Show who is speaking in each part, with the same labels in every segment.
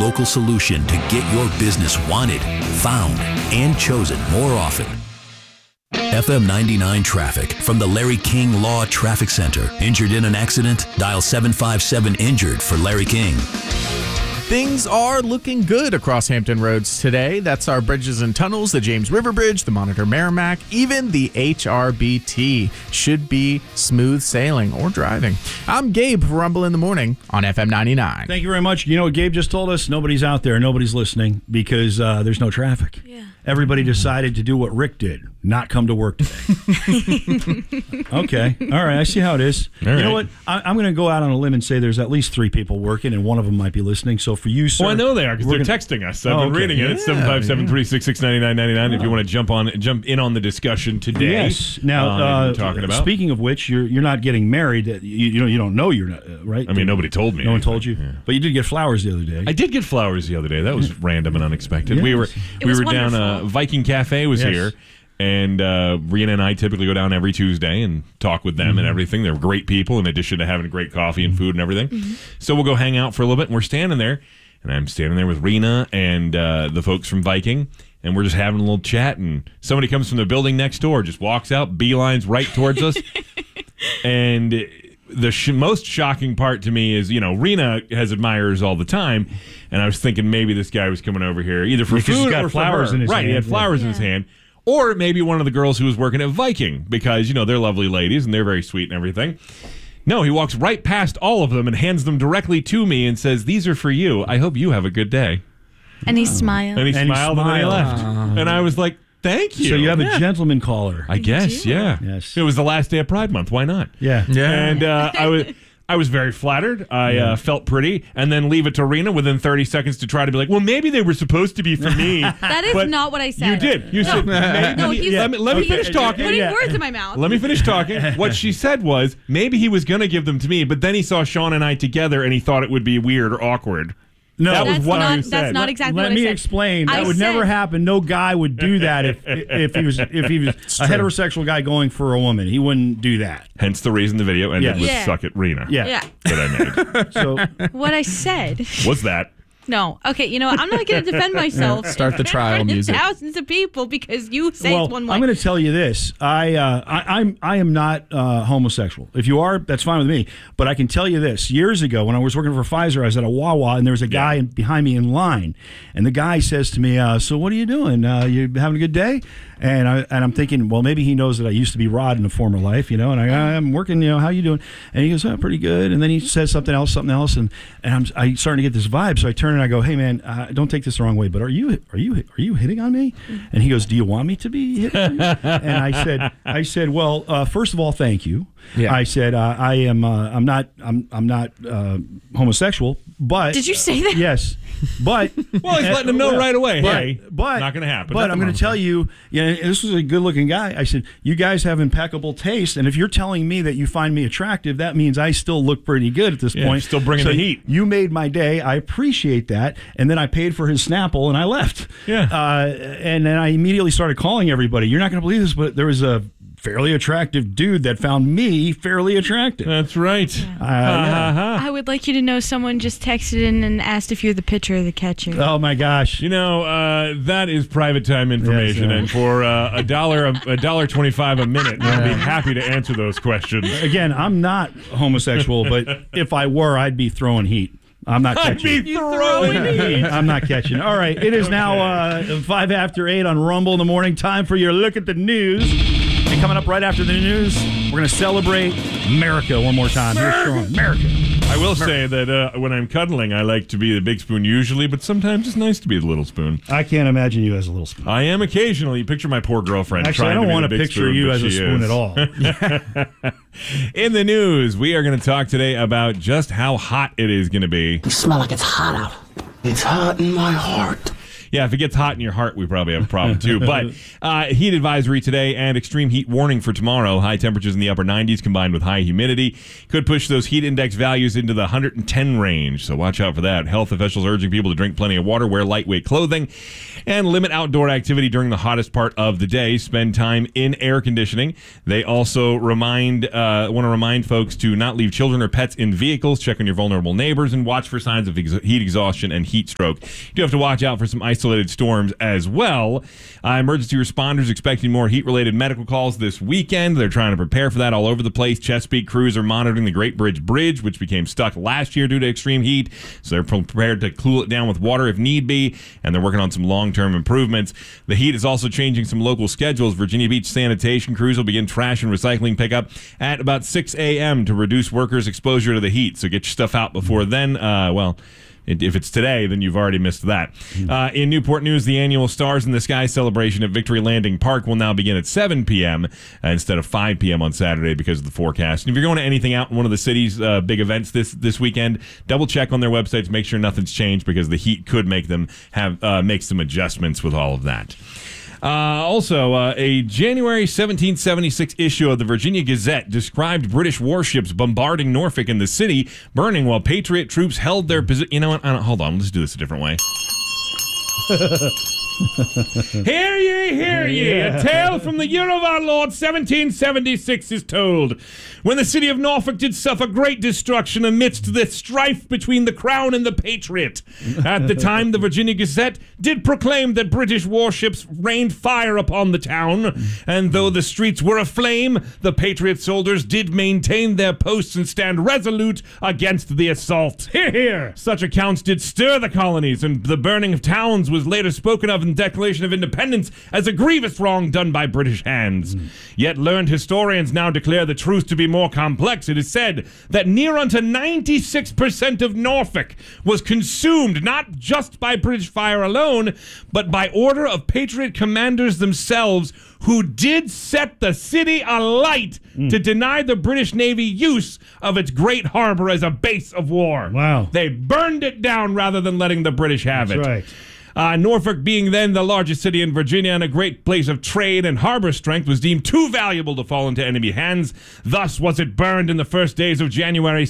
Speaker 1: local solution to get your business wanted, found, and chosen more often. FM 99 traffic from the Larry King Law Traffic Center. Injured in an accident? Dial 757-INJURED for Larry King.
Speaker 2: Things are looking good across Hampton roads today. That's our bridges and tunnels, the James River Bridge, the Monitor Merrimack, even the HRBT should be smooth sailing or driving. I'm Gabe for Rumble in the Morning on FM 99.
Speaker 3: Thank you very much. You know what Gabe just told us? Nobody's out there. Nobody's listening because there's no traffic.
Speaker 4: Yeah.
Speaker 3: Everybody decided to do what Rick did, not come to work today. Okay. All right. I see how it is.
Speaker 5: All
Speaker 3: You know
Speaker 5: right.
Speaker 3: what? I'm going to go out on a limb and say there's at least 3 people working, and one of them might be listening. So for you, sir.
Speaker 5: Well, I know they are because
Speaker 3: we're
Speaker 5: they're
Speaker 3: gonna-
Speaker 5: texting us. I've been reading it. It's 757-366-9999 if you want to jump in on the discussion today.
Speaker 3: Yes. Now,
Speaker 5: we're talking about.
Speaker 3: speaking of which, you're not getting married. You don't know you're not, right?
Speaker 5: I mean, nobody told me.
Speaker 3: No one
Speaker 5: anything.
Speaker 3: told you?
Speaker 5: Yeah.
Speaker 3: But you did get flowers the other day.
Speaker 5: I did get flowers the other day. That was random and unexpected.
Speaker 3: Yes.
Speaker 5: We were
Speaker 4: was
Speaker 5: down.
Speaker 4: wonderful.
Speaker 5: Viking Cafe was
Speaker 3: Yes.
Speaker 5: here, and Rena and I typically go down every Tuesday and talk with them and everything. They're great people, in addition to having great coffee and food and everything. So we'll go hang out for a little bit, and we're standing there, and I'm standing there with Rena and the folks from Viking, and we're just having a little chat. And somebody comes from the building next door, just walks out, beelines right towards us, and the most shocking part to me is, Rena has admirers all the time, and I was thinking maybe this guy was coming over here either for
Speaker 3: Yeah, 'cause he's
Speaker 5: food
Speaker 3: got
Speaker 5: or for
Speaker 3: flowers
Speaker 5: her.
Speaker 3: in his
Speaker 5: right,
Speaker 3: hand,
Speaker 5: he had
Speaker 3: yeah.
Speaker 5: flowers in his hand. Or maybe one of the girls who was working at Viking because, they're lovely ladies and they're very sweet and everything. No, he walks right past all of them and hands them directly to me and says, "These are for you. I hope you have a good day."
Speaker 4: And he smiled.
Speaker 5: And he smiled and then he left. And I was like, "Thank you."
Speaker 3: So you have a gentleman caller.
Speaker 5: I guess, yeah.
Speaker 3: Yes.
Speaker 5: It was the last day of Pride Month. Why not?
Speaker 3: Yeah.
Speaker 5: And I was very flattered. I felt pretty, and then leave it to Rena within 30 seconds to try to be like, well, maybe they were supposed to be for me.
Speaker 4: That is
Speaker 5: but
Speaker 4: not what I said.
Speaker 5: You did. You said, maybe.
Speaker 4: No, he's-
Speaker 5: let me finish talking.
Speaker 4: Putting words in my mouth.
Speaker 5: Let me finish talking. What she said was, maybe he was going to give them to me, but then he saw Sean and I together, and he thought it would be weird or awkward.
Speaker 3: No,
Speaker 5: that was
Speaker 4: That's
Speaker 5: what
Speaker 4: not,
Speaker 5: you said.
Speaker 4: That's not exactly what
Speaker 3: Let
Speaker 4: I
Speaker 3: me
Speaker 4: said.
Speaker 3: explain. That
Speaker 4: I
Speaker 3: would never
Speaker 4: said-
Speaker 3: happen. No guy would do that if he was a heterosexual guy going for a woman. He wouldn't do that.
Speaker 5: Hence the reason the video ended
Speaker 3: Yes.
Speaker 5: with
Speaker 4: Yeah.
Speaker 5: "Suck it, Rena."
Speaker 3: Yeah.
Speaker 4: Yeah.
Speaker 5: That I made.
Speaker 3: So
Speaker 4: What I said.
Speaker 5: Was that?
Speaker 4: No. Okay, you know what? I'm not going to defend myself.
Speaker 2: Start the
Speaker 4: in
Speaker 2: trial
Speaker 4: front of
Speaker 2: music.
Speaker 4: Thousands of people because you say
Speaker 3: well,
Speaker 4: it's one way.
Speaker 3: I'm going to tell you this. I am not homosexual. If you are, that's fine with me. But I can tell you this. Years ago, when I was working for Pfizer, I was at a Wawa, and there was a guy behind me in line. And the guy says to me, so what are you doing? You having a good day? And I'm thinking, well, maybe he knows that I used to be Rod in a former life, and I'm working, how you doing? And he goes, oh, pretty good. And then he says something else, and I'm starting to get this vibe. So I turn and I go, hey, man, don't take this the wrong way, but are you hitting on me? And he goes, do you want me to be hitting on you? And I said, well, first of all, thank you.
Speaker 2: Yeah.
Speaker 3: I said, I'm not homosexual, but
Speaker 4: Did you say that?
Speaker 3: Yes, but
Speaker 5: Well, he's letting them know right away. Hey,
Speaker 3: but
Speaker 5: not going to happen.
Speaker 3: But I'm going to tell you, this was a good-looking guy. I said, you guys have impeccable taste, and if you're telling me that you find me attractive, that means I still look pretty good at this
Speaker 5: Yeah,
Speaker 3: point.
Speaker 5: still bringing
Speaker 3: So
Speaker 5: the heat.
Speaker 3: You made my day. I appreciate that. And then I paid for his Snapple, and I left.
Speaker 5: Yeah.
Speaker 3: And then I immediately started calling everybody. You're not going to believe this, but there was a fairly attractive dude that found me fairly attractive.
Speaker 5: That's right.
Speaker 3: Yeah.
Speaker 4: I would like you to know someone just texted in and asked if you're the pitcher or the catcher.
Speaker 3: Oh, my gosh.
Speaker 5: That is private time information,
Speaker 3: Yes,
Speaker 5: and for $1.25 a minute, I'll be happy to answer those questions.
Speaker 3: Again, I'm not homosexual, but if I were, I'd be throwing heat. I'm not
Speaker 5: I'd
Speaker 3: catching.
Speaker 5: be throwing it.
Speaker 3: I'm not catching. All right, it is now 5 after 8 on Rumble in the Morning. Time for your look at the news. And coming up right after the news, we're going to celebrate America one more time. Here's Sean. America.
Speaker 5: I will say that when I'm cuddling, I like to be the big spoon usually, but sometimes it's nice to be the little spoon.
Speaker 3: I can't imagine you as a little spoon.
Speaker 5: I am occasionally. Picture my poor girlfriend.
Speaker 3: Actually, I
Speaker 5: trying
Speaker 3: don't
Speaker 5: to
Speaker 3: want
Speaker 5: be
Speaker 3: to
Speaker 5: the big
Speaker 3: picture
Speaker 5: spoon,
Speaker 3: you
Speaker 5: but
Speaker 3: as a
Speaker 5: she
Speaker 3: spoon
Speaker 5: is.
Speaker 3: at all.
Speaker 5: In the news, we are going to talk today about just how hot it is going to be.
Speaker 6: You smell like it's hot out. It's hot in my heart.
Speaker 5: Yeah, if it gets hot in your heart, we probably have a problem too. But heat advisory today and extreme heat warning for tomorrow. High temperatures in the upper 90s combined with high humidity could push those heat index values into the 110 range. So watch out for that. Health officials urging people to drink plenty of water, wear lightweight clothing, and limit outdoor activity during the hottest part of the day. Spend time in air conditioning. They also want to remind folks to not leave children or pets in vehicles. Check on your vulnerable neighbors and watch for signs of heat exhaustion and heat stroke. You do have to watch out for some isolated storms as well. Emergency responders expecting more heat-related medical calls this weekend. They're trying to prepare for that all over the place. Chesapeake crews are monitoring the Great Bridge Bridge, which became stuck last year due to extreme heat. So they're prepared to cool it down with water if need be, and they're working on some long-term improvements. The heat is also changing some local schedules. Virginia Beach sanitation crews will begin trash and recycling pickup at about 6 a.m. to reduce workers' exposure to the heat. So get your stuff out before then. If it's today, then you've already missed that. In Newport News, the annual Stars in the Sky celebration at Victory Landing Park will now begin at 7 p.m. Instead of 5 p.m. on Saturday because of the forecast. And if you're going to anything out in one of the city's big events this weekend, double check on their websites, make sure nothing's changed because the heat could make them make some adjustments with all of that. A January 1776 issue of the Virginia Gazette described British warships bombarding Norfolk and the city burning while Patriot troops held their position. You know what? Hold on. Let's do this a different way. Hear ye, hear ye. A tale from the year of our Lord 1776 is told. When the city of Norfolk did suffer great destruction amidst the strife between the crown and the patriot. At the time, the Virginia Gazette did proclaim that British warships rained fire upon the town, and though the streets were aflame, the patriot soldiers did maintain their posts and stand resolute against the assault. Hear, hear. Such accounts did stir the colonies, and the burning of towns was later spoken of in the Declaration of Independence as a grievous wrong done by British hands. Yet learned historians now declare the truth to be more complex. It is said that near unto 96% of Norfolk was consumed not just by British fire alone, but by order of Patriot commanders themselves, who did set the city alight to deny the British Navy use of its great harbor as a base of war.
Speaker 3: Wow.
Speaker 5: They burned it down rather than letting the British have it.
Speaker 3: That's right.
Speaker 5: Norfolk, being then the largest city in Virginia and a great place of trade and harbor strength, was deemed too valuable to fall into enemy hands. Thus was it burned in the first days of January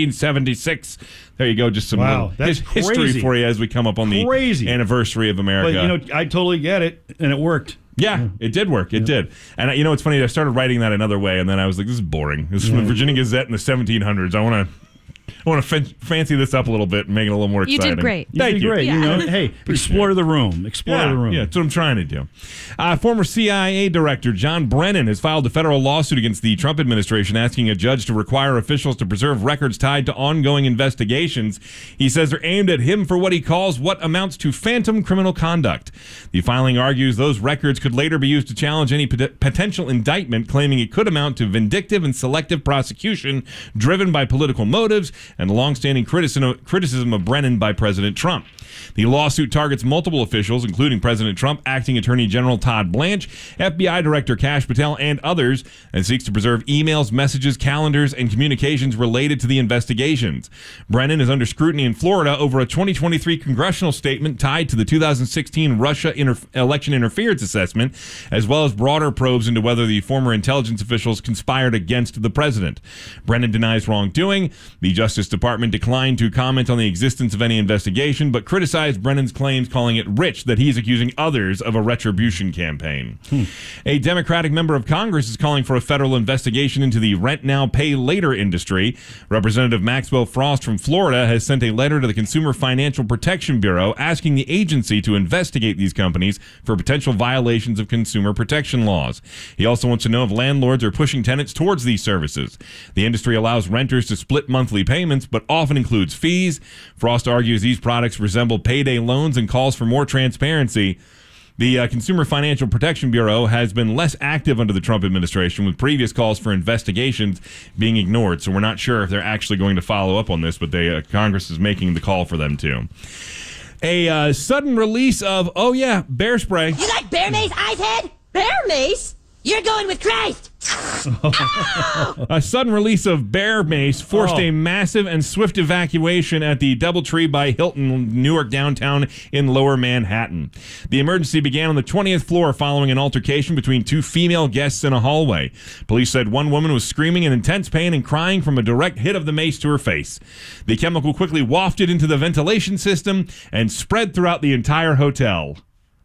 Speaker 5: 1776. There you go, just some history
Speaker 3: crazy.
Speaker 5: For you as we come up on the anniversary of America.
Speaker 3: But, I totally get it, and it worked.
Speaker 5: Yeah, it did work. It did. And, it's funny, I started writing that another way, and then I was like, this is boring. This is from the Virginia Gazette in the 1700s. I want to fancy this up a little bit and make it a little more exciting.
Speaker 4: You did great.
Speaker 5: Thank you.
Speaker 3: Great.
Speaker 4: Yeah.
Speaker 3: Hey, explore the room. Explore the room.
Speaker 5: Yeah, that's what I'm trying to do. Former CIA Director John Brennan has filed a federal lawsuit against the Trump administration asking a judge to require officials to preserve records tied to ongoing investigations. He says they're aimed at him for what he calls what amounts to phantom criminal conduct. The filing argues those records could later be used to challenge any potential indictment, claiming it could amount to vindictive and selective prosecution driven by political motives and longstanding criticism of Brennan by President Trump. The lawsuit targets multiple officials, including President Trump, Acting Attorney General Todd Blanche, FBI Director Kash Patel, and others, and seeks to preserve emails, messages, calendars, and communications related to the investigations. Brennan is under scrutiny in Florida over a 2023 congressional statement tied to the 2016 Russia election interference assessment, as well as broader probes into whether the former intelligence officials conspired against the president. Brennan denies wrongdoing. The Justice Department declined to comment on the existence of any investigation, but criticized Brennan's claims, calling it rich that he's accusing others of a retribution campaign. A Democratic member of Congress is calling for a federal investigation into the rent now, pay later industry. Representative Maxwell Frost from Florida has sent a letter to the Consumer Financial Protection Bureau asking the agency to investigate these companies for potential violations of consumer protection laws. He also wants to know if landlords are pushing tenants towards these services. The industry allows renters to split monthly payments, but often includes fees. Frost argues these products resemble payday loans and calls for more transparency. The Consumer Financial Protection Bureau has been less active under the Trump administration, with previous calls for investigations being ignored. So we're not sure if they're actually going to follow up on this, but Congress is making the call for them to. A sudden release of, bear spray.
Speaker 6: You like bear mace, Icehead? Bear mace? You're going with Christ.
Speaker 5: A sudden release of bear mace forced a massive and swift evacuation at the DoubleTree by Hilton, Newark downtown in Lower Manhattan. The emergency began on the 20th floor following an altercation between two female guests in a hallway. Police said one woman was screaming in intense pain and crying from a direct hit of the mace to her face. The chemical quickly wafted into the ventilation system and spread throughout the entire hotel.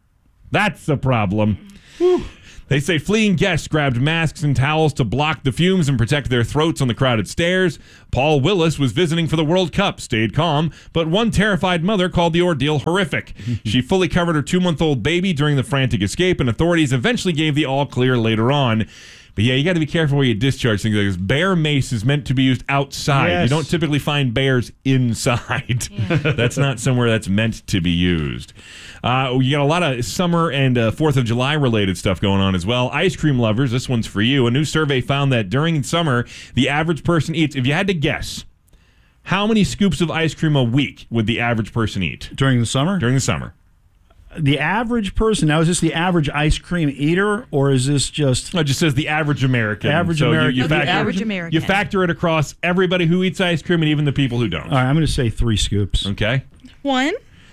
Speaker 5: That's the problem. Whew. They say fleeing guests grabbed masks and towels to block the fumes and protect their throats on the crowded stairs. Paul Willis was visiting for the World Cup, stayed calm, but one terrified mother called the ordeal horrific. She fully covered her 2-month-old baby during the frantic escape, and authorities eventually gave the all clear later on. But yeah, you got to be careful where you discharge things like this. Bear mace is meant to be used outside.
Speaker 3: Yes.
Speaker 5: You don't typically find bears inside.
Speaker 4: Yeah.
Speaker 5: That's not somewhere that's meant to be used. You got a lot of summer and 4th of July related stuff going on as well. Ice cream lovers, this one's for you. A new survey found that during summer, the average person eats, if you had to guess, how many scoops of ice cream a week would the average person eat?
Speaker 3: During the summer?
Speaker 5: During the summer.
Speaker 3: The average person, now is this the average ice cream eater, or is this just...
Speaker 5: No, it just says the average American.
Speaker 3: Average American.
Speaker 5: You
Speaker 3: The
Speaker 5: factor,
Speaker 4: average American.
Speaker 5: You factor it across everybody who eats ice cream and even the people who don't.
Speaker 3: All right, I'm going to say 3 scoops.
Speaker 5: Okay?
Speaker 4: 1?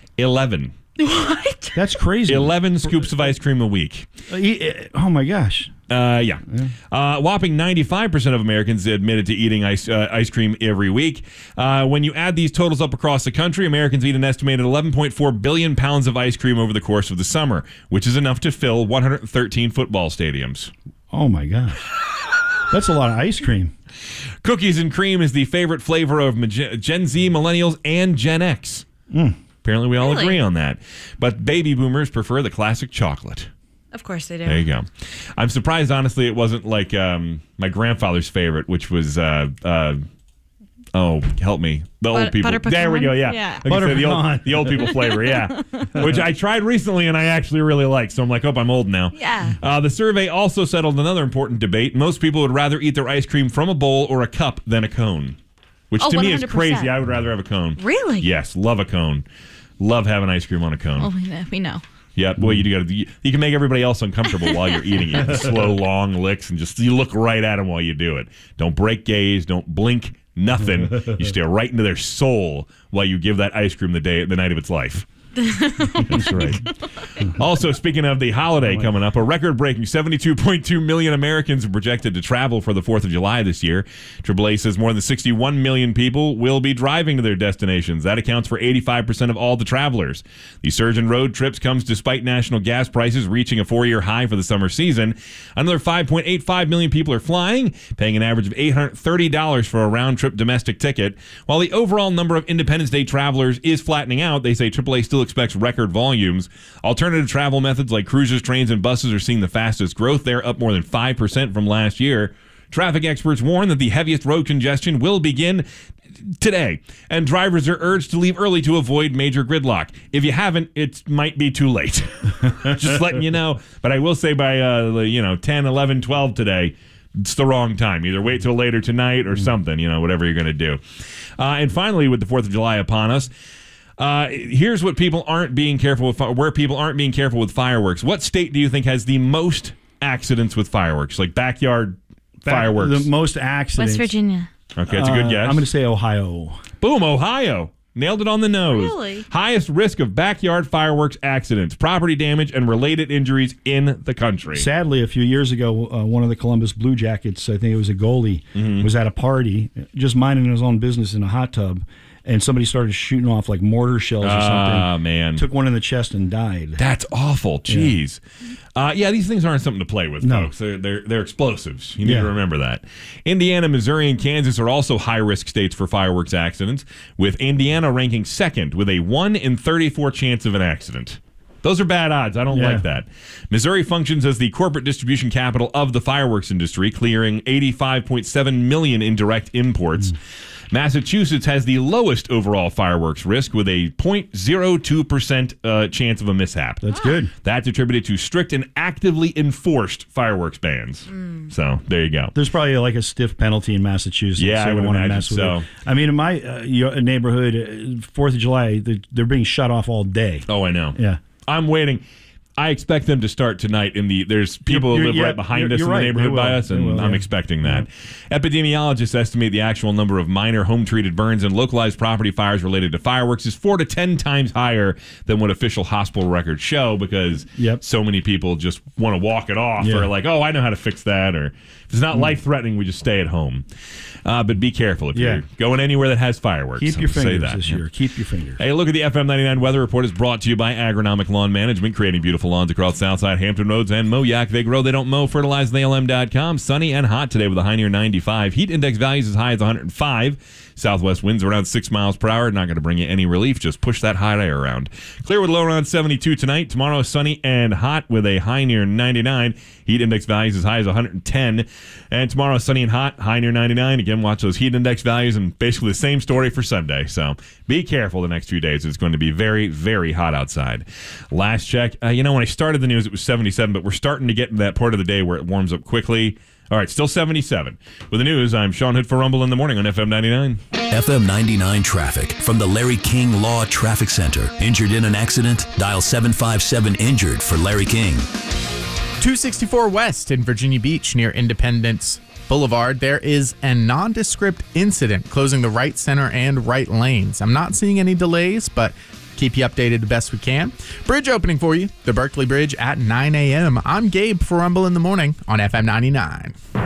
Speaker 5: 11.
Speaker 4: What?
Speaker 3: That's crazy.
Speaker 5: 11 scoops of ice cream a week.
Speaker 3: Oh, my gosh.
Speaker 5: Yeah. Whopping 95% of Americans admitted to eating ice cream every week. When you add these totals up across the country, Americans eat an estimated 11.4 billion pounds of ice cream over the course of the summer, which is enough to fill 113 football stadiums.
Speaker 3: Oh, my gosh. That's a lot of ice cream.
Speaker 5: Cookies and cream is the favorite flavor of Gen Z, millennials, and Gen X. Apparently, we all
Speaker 4: Really?
Speaker 5: agree on that. But baby boomers prefer the classic chocolate.
Speaker 4: Of course they do.
Speaker 5: There you go. I'm surprised, honestly, it wasn't like my grandfather's favorite, which was, help me. The old people.
Speaker 4: Butter
Speaker 5: There we
Speaker 4: pecan?
Speaker 5: go, yeah.
Speaker 4: Yeah.
Speaker 5: Like I
Speaker 3: Butter
Speaker 5: said,
Speaker 3: pecan.
Speaker 5: the old people flavor, yeah. Which I tried recently and I actually really like. So I'm like, I'm old now.
Speaker 4: Yeah.
Speaker 5: The survey also settled another important debate. Most people would rather eat their ice cream from a bowl or a cup than a cone. Which
Speaker 4: Oh,
Speaker 5: to me is
Speaker 4: 100%.
Speaker 5: crazy. I would rather have a cone.
Speaker 4: Really?
Speaker 5: Yes, love a cone. Love having ice cream on a cone.
Speaker 4: Oh, we know.
Speaker 5: Yeah, boy, you can make everybody else uncomfortable while you're eating it. Slow, long licks, and just you look right at them while you do it. Don't break gaze. Don't blink. Nothing. You stare right into their soul while you give that ice cream the night of its life. That's right. Also, speaking of the holiday coming up, a record-breaking 72.2 million Americans are projected to travel for the 4th of July this year. AAA says more than 61 million people will be driving to their destinations. That accounts for 85% of all the travelers. The surge in road trips comes despite national gas prices reaching a 4-year high for the summer season. Another 5.85 million people are flying, paying an average of $830 for a round-trip domestic ticket. While the overall number of Independence Day travelers is flattening out, they say AAA still expects record volumes. Alternative travel methods like cruises, trains, and buses are seeing the fastest growth. They're up more than 5% from last year. Traffic experts warn that the heaviest road congestion will begin today, and drivers are urged to leave early to avoid major gridlock. If you haven't, it might be too late. Just letting you know. But I will say by 10, 11, 12 today, it's the wrong time. Either wait till later tonight or something, whatever you're going to do. And finally, with the 4th of July upon us, here's what people aren't being careful with, where people aren't being careful with fireworks. What state do you think has the most accidents with fireworks, like backyard fireworks?
Speaker 3: The most accidents.
Speaker 4: West Virginia.
Speaker 5: Okay, that's a good guess.
Speaker 3: I'm going to say Ohio.
Speaker 5: Boom, Ohio. Nailed it on the nose.
Speaker 4: Really?
Speaker 5: Highest risk of backyard fireworks accidents, property damage, and related injuries in the country.
Speaker 3: Sadly, a few years ago, one of the Columbus Blue Jackets, I think it was a goalie, was at a party, just minding his own business in a hot tub, and somebody started shooting off like mortar shells or something.
Speaker 5: Ah, man.
Speaker 3: Took one in the chest and died.
Speaker 5: That's awful. Jeez. Yeah, these things aren't something to play with,
Speaker 3: No.
Speaker 5: folks. They're explosives. You need to remember that. Indiana, Missouri, and Kansas are also high-risk states for fireworks accidents, with Indiana ranking second with a 1 in 34 chance of an accident. Those are bad odds. I don't like that. Missouri functions as the corporate distribution capital of the fireworks industry, clearing 85.7 million in direct imports. Massachusetts has the lowest overall fireworks risk with a 0.02% chance of a mishap.
Speaker 3: That's good.
Speaker 5: That's attributed to strict and actively enforced fireworks bans. So there you go.
Speaker 3: There's probably like a stiff penalty in Massachusetts.
Speaker 5: Yeah,
Speaker 3: so
Speaker 5: I
Speaker 3: you
Speaker 5: would
Speaker 3: don't wanna
Speaker 5: imagine
Speaker 3: mess with
Speaker 5: so.
Speaker 3: it. I mean, in my neighborhood, 4th of July, they're being shut off all day.
Speaker 5: Oh, I know.
Speaker 3: Yeah.
Speaker 5: I'm waiting. I expect them to start tonight. There's people who live right behind us in the neighborhood by us, and I'm expecting that. Epidemiologists estimate the actual number of minor home-treated burns and localized property fires related to fireworks is 4 to 10 times higher than what official hospital records show, because so many people just want to walk it off, or like, oh, I know how to fix that, or if it's not life-threatening, we just stay at home. But be careful if you're going anywhere that has fireworks.
Speaker 3: Keep your fingers this year. Keep your fingers.
Speaker 5: Hey, look at the FM 99 weather report is brought to you by Agronomic Lawn Management, creating beautiful lawns across Southside Hampton Roads and Moyac. They grow, they don't mow. FertilizeTheALM.com. Sunny and hot today with a high near 95. Heat index values as high as 105. Southwest winds around 6 miles per hour. Not going to bring you any relief. Just push that hot air around. Clear with low around 72 tonight. Tomorrow is sunny and hot with a high near 99. Heat index values as high as 110. And tomorrow is sunny and hot, high near 99. Again, watch those heat index values, and basically the same story for Sunday. So be careful the next few days. It's going to be very, very hot outside. Last check. When I started the news, it was 77, but we're starting to get into that part of the day where it warms up quickly. All right, still 77. With the news, I'm Sean Hood for Rumble in the Morning on FM 99.
Speaker 1: FM 99 traffic from the Larry King Law Traffic Center. Injured in an accident? Dial 757-INJURED for Larry King.
Speaker 2: 264 West in Virginia Beach near Independence Boulevard, there is a nondescript incident closing the right center and right lanes. I'm not seeing any delays, but keep you updated the best we can. Bridge opening for you, the Berkeley Bridge at 9 a.m. I'm Gabe for Rumble in the Morning on FM 99.